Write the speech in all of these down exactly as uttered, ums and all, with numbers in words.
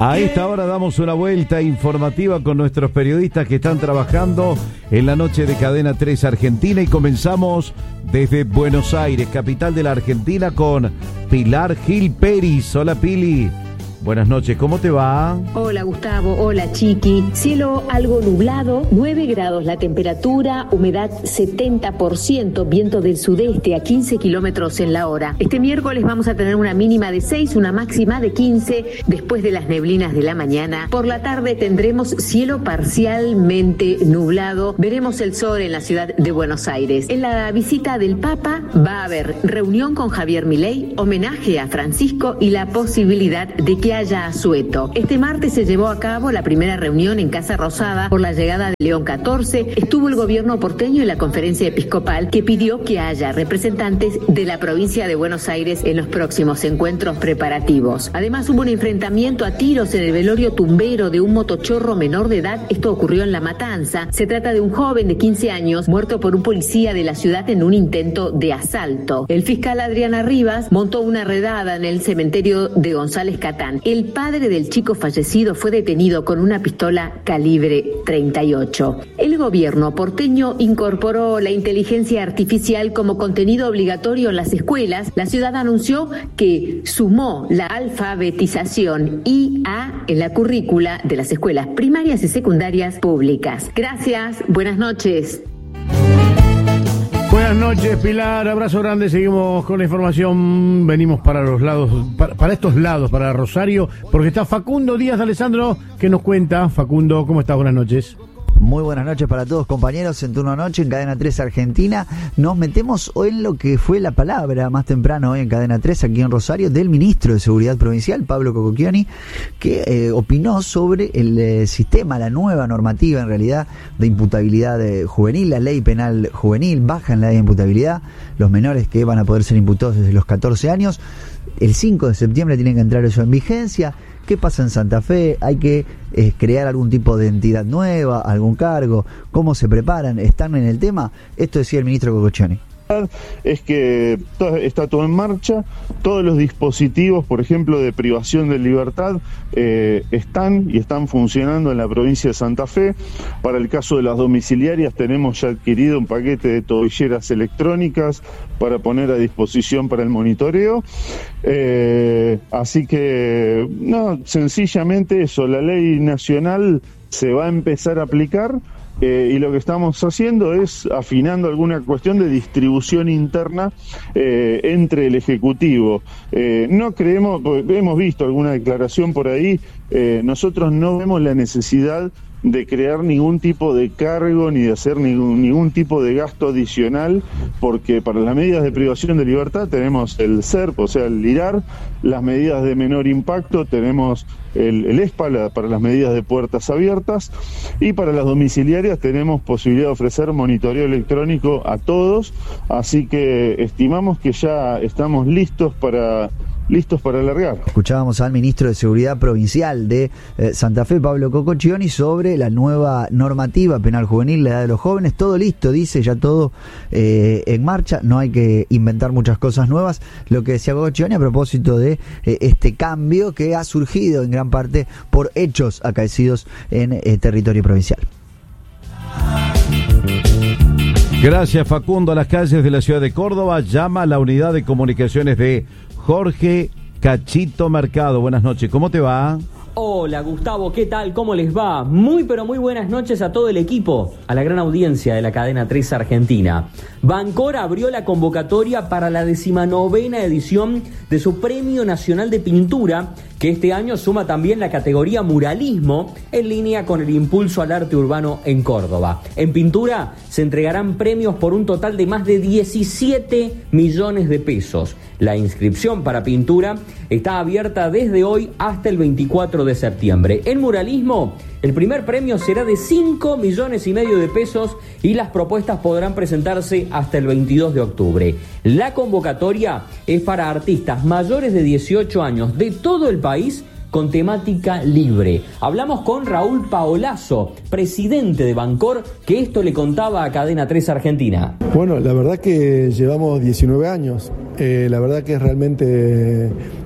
A esta hora damos una vuelta informativa con nuestros periodistas que están trabajando en la noche de Cadena tres Argentina y comenzamos desde Buenos Aires, capital de la Argentina, con Pilar Gil Peris. Hola Pili. Buenas noches, ¿cómo te va? Hola Gustavo, hola Chiqui. Cielo algo nublado, nueve grados la temperatura, humedad setenta por ciento, viento del sudeste a quince kilómetros en la hora. Este miércoles vamos a tener una mínima de seis, una máxima de quince, después de las neblinas de la mañana. Por la tarde tendremos cielo parcialmente nublado, veremos el sol en la ciudad de Buenos Aires. En la visita del Papa va a haber reunión con Javier Milei, homenaje a Francisco y la posibilidad de que haya asueto. Este martes se llevó a cabo la primera reunión en Casa Rosada por la llegada de León catorce. Estuvo el gobierno porteño y la conferencia episcopal que pidió que haya representantes de la provincia de Buenos Aires en los próximos encuentros preparativos. Además hubo un enfrentamiento a tiros en el velorio tumbero de un motochorro menor de edad. Esto ocurrió en La Matanza. Se trata de un joven de quince años muerto por un policía de la ciudad en un intento de asalto. El fiscal Adriana Rivas montó una redada en el cementerio de González Catán. El padre del chico fallecido fue detenido con una pistola calibre treinta y ocho. El gobierno porteño incorporó la inteligencia artificial como contenido obligatorio en las escuelas. La ciudad anunció que sumó la alfabetización I A en la currícula de las escuelas primarias y secundarias públicas. Gracias, buenas noches. Buenas noches, Pilar, abrazo grande, seguimos con la información, venimos para los lados, para, para estos lados, para Rosario, porque está Facundo Díaz de Alessandro, que nos cuenta. Facundo, ¿cómo estás? Buenas noches. Muy buenas noches para todos, compañeros, en Turno Noche, en Cadena tres Argentina. Nos metemos hoy en lo que fue la palabra más temprano hoy en Cadena tres, aquí en Rosario, del ministro de Seguridad Provincial, Pablo Cococchioni, que eh, opinó sobre el eh, sistema, la nueva normativa, en realidad, de imputabilidad eh, juvenil, la ley penal juvenil, baja en la ley de imputabilidad, los menores que van a poder ser imputados desde los catorce años. El cinco de septiembre tiene que entrar eso en vigencia. ¿Qué pasa en Santa Fe? ¿Hay que eh, crear algún tipo de entidad nueva, algún cargo? ¿Cómo se preparan? ¿Están en el tema? Esto decía el ministro Cococchioni. Es que todo, está todo en marcha, todos los dispositivos, por ejemplo, de privación de libertad eh, están y están funcionando en la provincia de Santa Fe. Para el caso de las domiciliarias tenemos ya adquirido un paquete de tobilleras electrónicas para poner a disposición para el monitoreo. Eh, así que, no, sencillamente eso, la ley nacional se va a empezar a aplicar. Eh, y lo que estamos haciendo es afinando alguna cuestión de distribución interna eh, entre el Ejecutivo. Eh, no creemos, hemos visto alguna declaración por ahí, eh, nosotros no vemos la necesidad de crear ningún tipo de cargo ni de hacer ningún, ningún tipo de gasto adicional, porque para las medidas de privación de libertad tenemos el S E R P, o sea, el LIRAR, las medidas de menor impacto, tenemos el, el ESPA para las medidas de puertas abiertas, y para las domiciliarias tenemos posibilidad de ofrecer monitoreo electrónico a todos, así que estimamos que ya estamos listos para... listos para alargar. Escuchábamos al ministro de Seguridad Provincial de eh, Santa Fe, Pablo Cococchioni, sobre la nueva normativa penal juvenil, la edad de los jóvenes. Todo listo, dice, ya todo eh, en marcha, no hay que inventar muchas cosas nuevas. Lo que decía Cococchioni a propósito de eh, este cambio que ha surgido en gran parte por hechos acaecidos en eh, territorio provincial. Gracias, Facundo. A las calles de la ciudad de Córdoba llama la unidad de comunicaciones de Jorge Cachito Mercado. Buenas noches, ¿cómo te va? Hola Gustavo, ¿qué tal? ¿Cómo les va? Muy pero muy buenas noches a todo el equipo, a la gran audiencia de la Cadena tres Argentina. Bancor abrió la convocatoria para la decimanovena edición de su Premio Nacional de Pintura, que este año suma también la categoría muralismo, en línea con el impulso al arte urbano en Córdoba. En pintura se entregarán premios por un total de más de diecisiete millones de pesos. La inscripción para pintura está abierta desde hoy hasta el veinticuatro de septiembre. En muralismo, el primer premio será de cinco millones y medio de pesos y las propuestas podrán presentarse hasta el veintidós de octubre. La convocatoria es para artistas mayores de dieciocho años de todo el país con temática libre. Hablamos con Raúl Paolazo, presidente de Bancor, que esto le contaba a Cadena tres Argentina. Bueno, la verdad que llevamos diecinueve años. Eh, la verdad que es realmente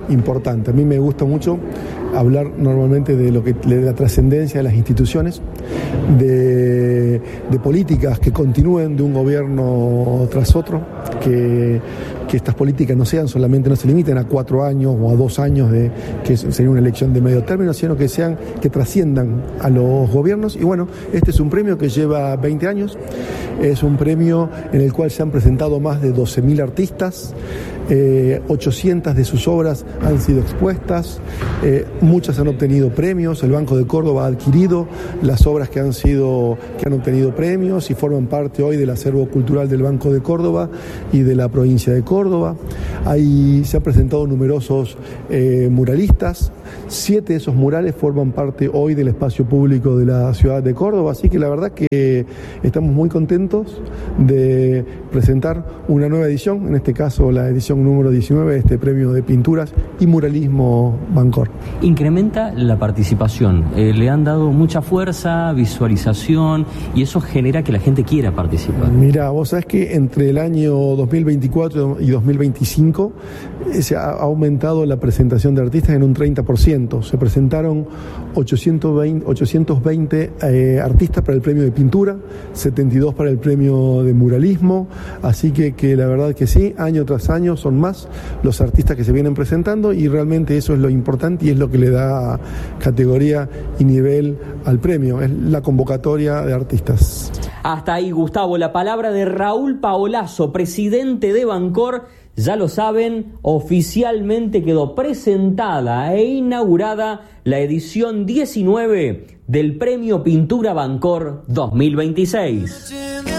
importante. A mí me gusta mucho hablar normalmente de lo que de la trascendencia de las instituciones, de, de políticas que continúen de un gobierno tras otro, que, que estas políticas no sean solamente, no se limiten a cuatro años o a dos años de que sería una elección de medio término, sino que sean, que trasciendan a los gobiernos. Y bueno, este es un premio que lleva veinte años, es un premio en el cual se han presentado más de doce mil artistas, eh, ochocientas de sus obras han sido expuestas, eh, muchas han obtenido premios, el Banco de Córdoba ha adquirido las obras que han sido, que han obtenido premios y forman parte hoy del acervo cultural del Banco de Córdoba y de la provincia de Córdoba. Ahí se han presentado numerosos eh, muralistas, siete de esos murales forman parte hoy del espacio público de la ciudad de Córdoba, así que la verdad que estamos muy contentos de presentar una nueva edición, en este caso la edición número diecinueve de este premio de pinturas y muralismo Bancor. Incrementa la participación, eh, le han dado mucha fuerza, visualización, y eso genera que la gente quiera participar. Mira, vos sabés que entre el año dos mil veinticuatro y dos mil veinticinco eh, se ha aumentado la presentación de artistas en un treinta por ciento. Se presentaron ochocientos veinte eh, artistas para el premio de pintura, setenta y dos para el premio de muralismo, así que, que la verdad que sí, año tras año son más los artistas que se vienen presentando y realmente eso es lo importante y es lo que le da categoría y nivel al premio, es la convocatoria de artistas. Hasta ahí, Gustavo, la palabra de Raúl Paolazo, presidente de Bancor. Ya lo saben, oficialmente quedó presentada e inaugurada la edición diecinueve del Premio Pintura Bancor dos mil veintiséis.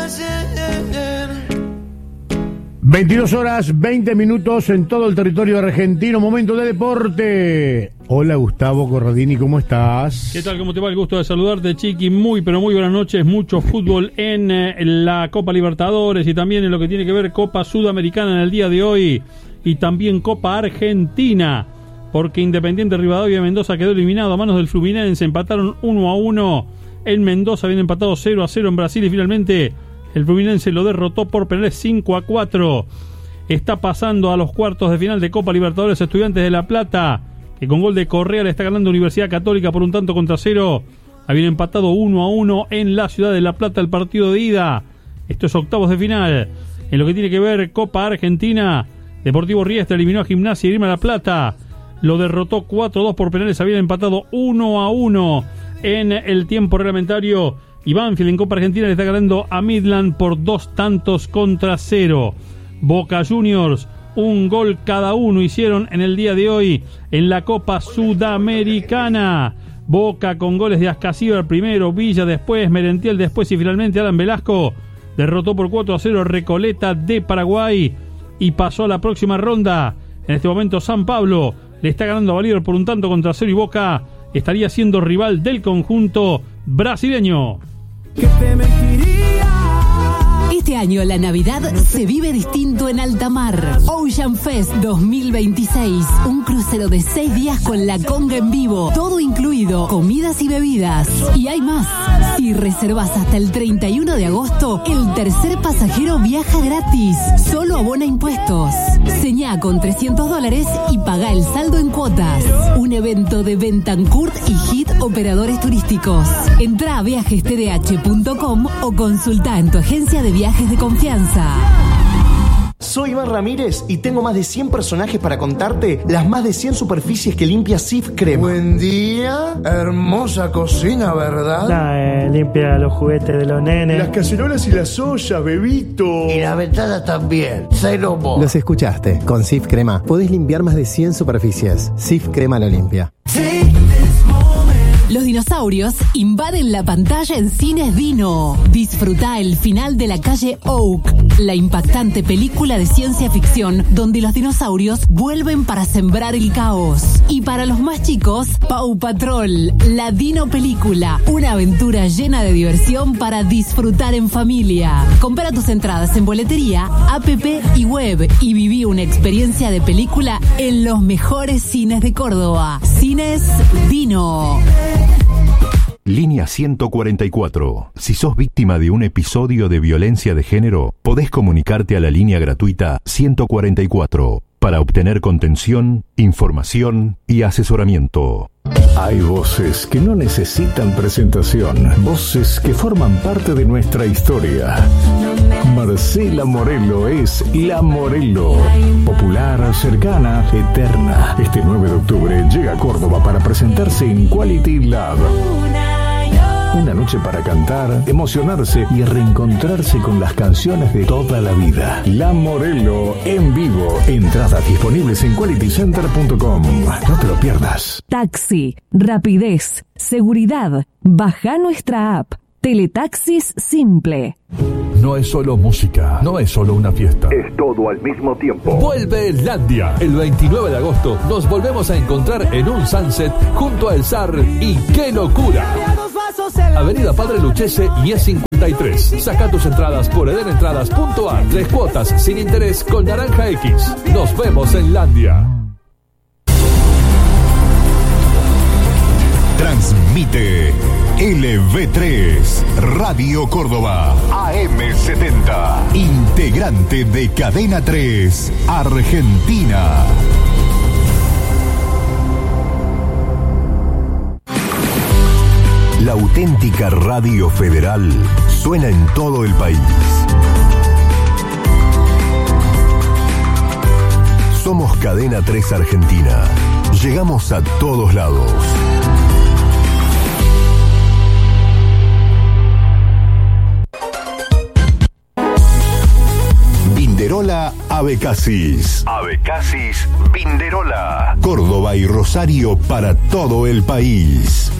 veintidós horas, veinte minutos en todo el territorio argentino, momento de deporte. Hola Gustavo Corradini, ¿cómo estás? ¿Qué tal? ¿Cómo te va? El gusto de saludarte, Chiqui. Muy, pero muy buenas noches. Mucho fútbol en, eh, en la Copa Libertadores y también en lo que tiene que ver Copa Sudamericana en el día de hoy y también Copa Argentina, porque Independiente Rivadavia Mendoza quedó eliminado a manos del Fluminense. Empataron uno a uno en Mendoza, habían empatado cero a cero en Brasil y finalmente el Fluminense lo derrotó por penales cinco a cuatro. Está pasando a los cuartos de final de Copa Libertadores Estudiantes de La Plata, que con gol de Correa le está ganando Universidad Católica por un tanto contra cero. Habían empatado uno a uno en la ciudad de La Plata el partido de ida. Esto es octavos de final. En lo que tiene que ver Copa Argentina, Deportivo Riestra eliminó a Gimnasia y Grima La Plata. Lo derrotó cuatro a dos por penales. Habían empatado uno a uno en el tiempo reglamentario. Y Banfield en Copa Argentina le está ganando a Midland por dos tantos contra cero. Boca Juniors, un gol cada uno hicieron en el día de hoy en la Copa Sudamericana. Boca con goles de Ascasíbar primero, Villa después, Merentiel después y finalmente Alan Velasco derrotó por cuatro a cero Recoleta de Paraguay y pasó a la próxima ronda. En este momento San Pablo le está ganando a Bolívar por un tanto contra cero y Boca estaría siendo rival del conjunto brasileño. Este año la Navidad se vive distinto en alta mar. Ocean Fest dos mil veintiséis, un crucero de seis días con la conga en vivo, todo incluido, comidas y bebidas. Y hay más. Si reservas hasta el treinta y uno de agosto, el tercer pasajero viaja gratis. Solo abona impuestos. Señá con trescientos dólares y paga el saldo en cuotas. Un evento de Bentancourt y Hit Operadores Turísticos. Entrá a viajes t d h punto com o consulta en tu agencia de viajes de confianza. Soy Iván Ramírez y tengo más de cien personajes para contarte las más de cien superficies que limpia Sif Crema. Buen día, hermosa cocina, ¿verdad? Nah, eh, limpia los juguetes de los nenes. Las cacerolas y las ollas, bebito. Y la ventana también, cero mo. Los escuchaste, con Sif Crema podés limpiar más de cien superficies. Sif Crema lo limpia. Los dinosaurios invaden la pantalla en Cines Dino. Disfruta el final de La Calle Oak, la impactante película de ciencia ficción donde los dinosaurios vuelven para sembrar el caos. Y para los más chicos, Paw Patrol, la Dino Película, una aventura llena de diversión para disfrutar en familia. Compra tus entradas en boletería, app y web y viví una experiencia de película en los mejores cines de Córdoba. Cines Dino. Línea ciento cuarenta y cuatro. Si sos víctima de un episodio de violencia de género, podés comunicarte a la línea gratuita ciento cuarenta y cuatro. para obtener contención, información y asesoramiento. Hay voces que no necesitan presentación, voces que forman parte de nuestra historia. Marcela Morelo es La Morelo, popular, cercana, eterna. Este nueve de octubre llega a Córdoba para presentarse en Quality Lab. Una noche para cantar, emocionarse y reencontrarse con las canciones de toda la vida. La Morelo en vivo. Entradas disponibles en quality center punto com. No te lo pierdas. Taxi, rapidez, seguridad. Baja nuestra app. Teletaxis Simple. No es solo música, no es solo una fiesta. Es todo al mismo tiempo. Vuelve Landia. El veintinueve de agosto nos volvemos a encontrar en un sunset junto a El Zar y ¡qué locura! Avenida Padre Lucchese y E cincuenta y tres. Saca tus entradas por edenentradas punto a r. Tres cuotas sin interés con Naranja X. Nos vemos en Landia. Transmite L V tres, Radio Córdoba, A M setenta, integrante de Cadena tres, Argentina. La auténtica Radio Federal suena en todo el país. Somos Cadena tres Argentina. Llegamos a todos lados. Vinderola Abecasis. Abecasis Vinderola. Córdoba y Rosario para todo el país.